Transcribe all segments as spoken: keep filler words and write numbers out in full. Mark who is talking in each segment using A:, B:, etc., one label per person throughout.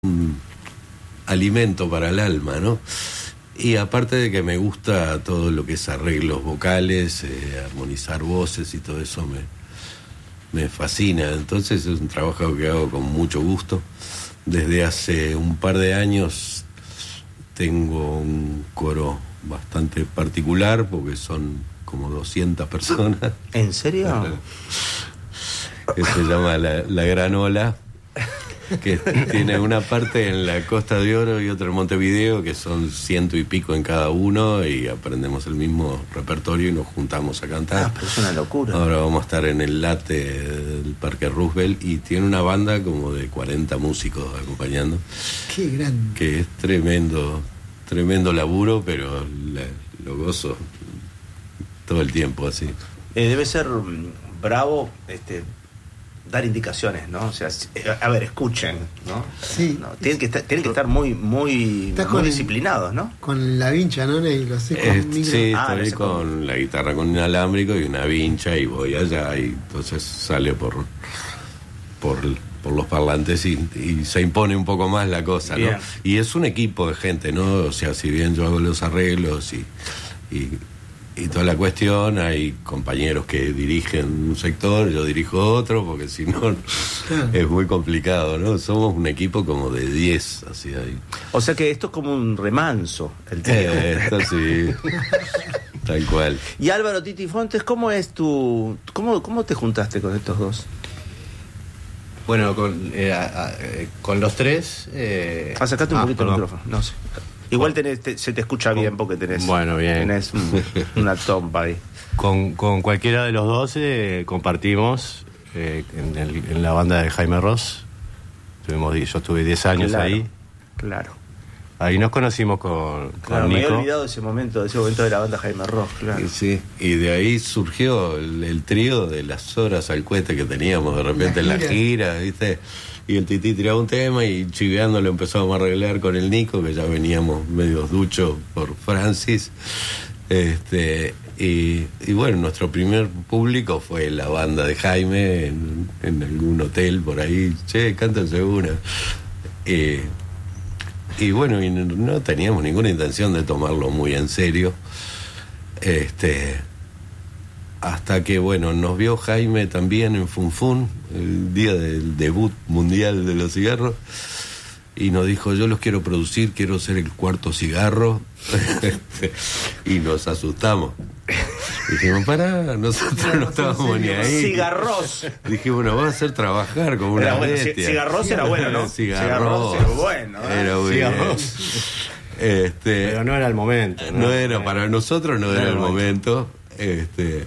A: un alimento para el alma, ¿no? Y aparte de que me gusta todo lo que es arreglos vocales, eh, armonizar voces y todo eso me, me fascina. Entonces es un trabajo que hago con mucho gusto. Desde hace un par de años tengo un coro bastante particular porque son como doscientas personas.
B: ¿En serio?
A: Que se llama La, La Gran Ola, que tiene una parte en la Costa de Oro y otra en Montevideo, que son ciento y pico en cada uno, y aprendemos el mismo repertorio y nos juntamos a cantar.
B: Ah, pero es una locura.
A: Ahora vamos a estar en el Late del Parque Roosevelt y tiene una banda como de cuarenta músicos acompañando.
C: Qué grande.
A: Que es tremendo, tremendo laburo, pero la, lo gozo todo el tiempo así.
B: Eh, debe ser bravo, este... dar indicaciones, ¿no? O sea, a ver, escuchen, ¿no?
C: Sí.
B: No, tienen que estar, tienen que estar muy, muy, muy
C: con,
B: disciplinados, ¿no?
C: Con la vincha, ¿no? Y lo sé con
A: eh,
C: micro.
A: Sí,
B: ah,
A: estoy
B: no
A: con
B: con...
A: la guitarra con un inalámbrico y una vincha y voy allá y entonces sale por por, por los parlantes y, y se impone un poco más la cosa, ¿no?
B: Bien.
A: Y es un equipo de gente, ¿no? O sea, si bien yo hago los arreglos y, y y toda la cuestión, hay compañeros que dirigen un sector, yo dirijo otro, porque si no es muy complicado, ¿no? Somos un equipo como de diez, así ahí.
B: O sea que esto es como un remanso, el tío.
A: Eh, esto sí, tal cual.
B: Y Álvaro Titi Fontes, ¿cómo es tu... cómo, cómo te juntaste con estos dos?
D: Bueno, con, eh, a, a, eh, con los tres... Eh...
B: Ah, sacate un
D: ah,
B: poquito el
D: perdón.
B: micrófono, no sé. Igual tenés, te, se te escucha bien porque tenés,
D: bueno, bien.
B: tenés un, una trompa ahí.
D: Con, con cualquiera de los dos eh, compartimos eh, en, el, en la banda de Jaime Ross. Tuvimos, yo estuve diez años
B: Claro,
D: ahí.
B: Claro.
D: Ahí nos conocimos con, con
B: Claro, me
D: Nico.
B: había olvidado de ese momento, de ese momento de la banda Jaime Ross, claro.
A: Y, sí, y de ahí surgió el, el trío de las horas al cohete que teníamos de repente
C: La
A: en la
C: gira.
A: gira, ¿viste? Y el Tití tiraba un tema y chiveando lo empezamos a arreglar con el Nico, que ya veníamos medio duchos por Francis. Este, y, y bueno, nuestro primer público fue la banda de Jaime en, en algún hotel por ahí. Che, cántense una. Eh, y bueno, y no, no teníamos ninguna intención de tomarlo muy en serio. Este... Hasta que, bueno, nos vio Jaime también en Funfun, el día del debut mundial de los cigarros, y nos dijo, yo los quiero producir, quiero ser el cuarto cigarro, y nos asustamos. Dijimos, pará, nosotros no estábamos ni ahí.
B: Cigarros.
A: Dijimos, nos va a hacer trabajar como una
B: Era bueno,
A: bestia.
B: Cigarros era bueno, ¿no?
A: Cigarros.
B: Cigarros era bueno, ¿eh?
A: Era bueno.
D: Cigarros.
A: Este,
D: Pero no era el momento.
A: no, no era, para nosotros no, no era el momento. momento. Este,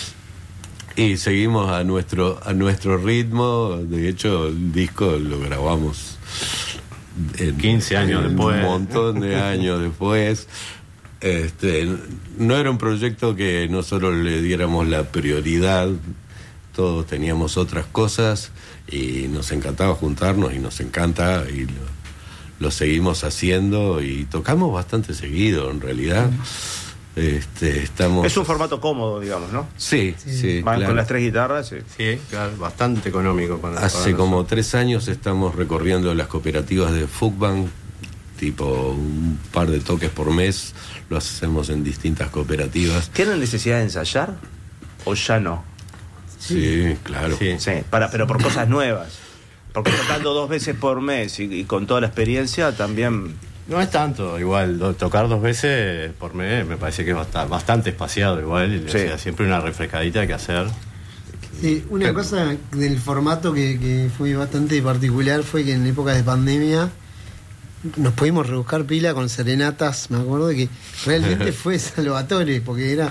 A: y seguimos a nuestro a nuestro ritmo. De hecho, el disco lo grabamos en,
D: quince años
A: en
D: después.
A: Un montón de años después. Este, no era un proyecto que nosotros le diéramos la prioridad. Todos teníamos otras cosas y nos encantaba juntarnos y nos encanta y lo, lo seguimos haciendo y tocamos bastante seguido en realidad. Este, estamos...
B: Es un formato cómodo, digamos, ¿no?
A: Sí, sí, sí,
B: Van
A: claro.
B: con las tres guitarras, sí.
D: Sí, claro, bastante económico. Para,
A: Hace
D: para
A: como
D: nosotros.
A: tres años estamos recorriendo las cooperativas de Fugbank, tipo un par de toques por mes, lo hacemos en distintas cooperativas.
B: ¿Tienen necesidad de ensayar o ya no?
A: Sí, claro.
D: Sí.
B: Sí, para, pero por cosas nuevas. Porque tocando dos veces por mes y, y con toda la experiencia también...
D: No es tanto, igual, do, tocar dos veces por mes me parece que es bastante, bastante espaciado igual.
B: Sí.
D: O sea, siempre una refrescadita hay que hacer.
C: Sí, una cosa del formato que, que fue bastante particular fue que en época de pandemia nos pudimos rebuscar pila con serenatas, me acuerdo que realmente fue salvatorio, porque era...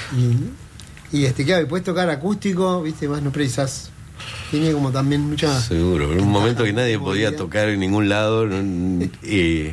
C: Y, y este, claro, y puedes tocar acústico, viste, más no precisas... Tiene como también mucha...
A: Seguro, en un momento que nadie podía
C: movilidad.
A: tocar en ningún lado, ¿no? y,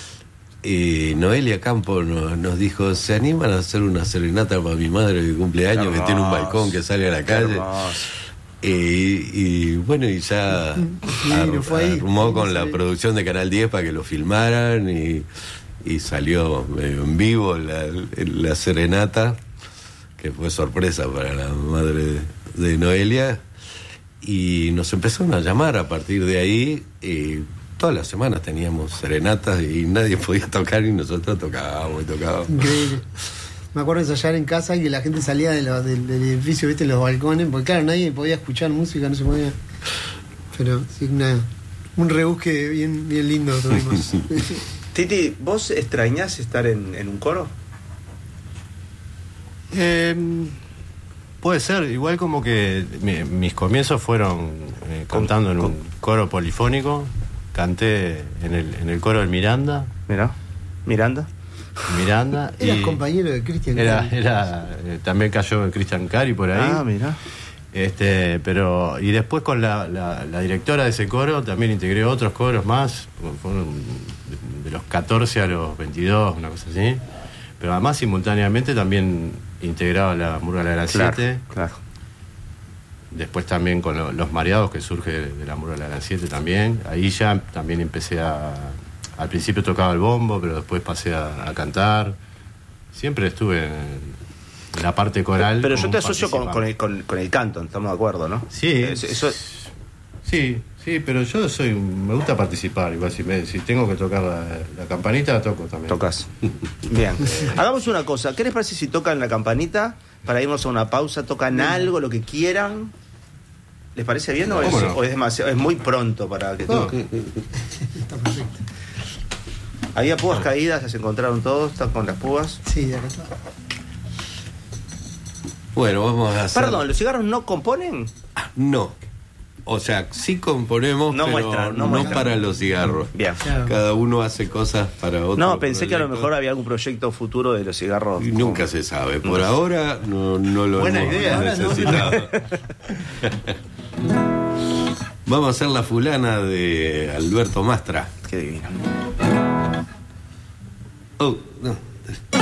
A: y Noelia Campo nos, nos dijo, ¿se animan a hacer una serenata para mi madre de cumpleaños
B: Qué
A: que tiene un
B: hermoso.
A: balcón que sale a la
B: Qué
A: calle?
B: hermoso.
A: Y, y bueno, y ya
C: Sí,
A: ar-
C: no fue ahí.
A: armó con
C: Sí,
A: la
C: sí.
A: producción de Canal diez para que lo filmaran y, y salió medio en vivo la, la serenata, que fue sorpresa para la madre de, de Noelia. Y nos empezaron a llamar a partir de ahí, y todas las semanas teníamos serenatas y nadie podía tocar y nosotros tocábamos y tocábamos.
C: Increíble. Me acuerdo de ensayar en casa y que la gente salía de lo, del, del edificio, viste, en los balcones, porque claro, nadie podía escuchar música, no se podía. Pero sí, una, un rebusque bien, bien lindo tuvimos.
B: Titi, ¿vos extrañás estar en, en un coro?
D: Eh, puede ser, igual como que mi, mis comienzos fueron eh, cantando en un coro polifónico. Canté en el, en el coro del Miranda.
B: Mirá, Miranda.
D: Miranda.
C: Eras
D: y
C: compañero de Cristian
D: era,
C: Cari.
D: era eh, también cayó Cristian Cari por ahí.
B: Ah, mira.
D: Este, pero y después con la, la, la directora de ese coro también integré otros coros más, fueron de, de los catorce a los veintidós, una cosa así. Pero además simultáneamente también integraba la Murga de la Gran siete.
B: Claro, claro.
D: Después también con lo, Los Mareados, que surge de, de la Murga de la Gran siete también. Ahí ya también empecé a... Al principio tocaba el bombo, pero después pasé a, a cantar. Siempre estuve en, en la parte coral.
B: Pero yo te asocio con, con, el, con, con el canto, estamos de acuerdo, ¿no?
D: Sí.
B: Eso, eso...
D: Sí, sí, pero yo soy... Me gusta participar. Igual si, me, si tengo que tocar la, la campanita, la toco también.
B: Tocas. Bien. Hagamos una cosa. ¿Qué les parece si tocan la campanita para irnos a una pausa? Tocan algo, lo que quieran. ¿Les parece bien o es,
D: no?
B: o es demasiado, es muy pronto para que
C: No.
B: toquen?
C: Está perfecto.
B: Había púas caídas, las encontraron todos, están con las púas.
C: Sí, de acá está.
A: Bueno, vamos a hacer...
B: Perdón, ¿los cigarros no componen?
A: No. O sea, sí componemos,
B: No
A: pero
B: muestran, no
A: no
B: muestran.
A: para los cigarros.
B: Bien.
C: Claro.
A: Cada uno hace cosas para otro.
B: No, pensé que a lo
A: proyecto.
B: mor había algún proyecto futuro de los cigarros.
A: Y nunca se sabe. Por
B: No.
A: ahora no, no lo
D: Buena
A: hemos
D: idea.
A: necesitado. Vamos a hacer la fulana de Alberto Mastra.
B: Qué divino.
A: Oh, no.